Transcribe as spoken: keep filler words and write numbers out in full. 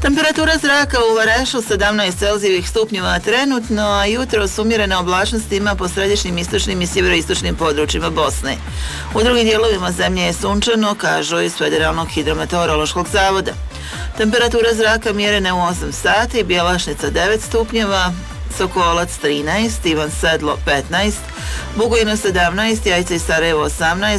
Temperatura zraka u Varešu sedamnaest Celzijevih stupnjeva trenutno, a jutro s umjerene oblačnosti ima po središnjim, istočnim i sjeveroistočnim područjima Bosne. U drugim dijelovima zemlje je sunčano, kažu iz Federalnog hidrometeorološkog zavoda. Temperatura zraka mjerena u osam sati, Bjelašnica devet stupnjeva, Sokolac trinaest, Ivan Sedlo petnaest, Bugojno sedamnaest, Jajce i Sarajevo osamnaest,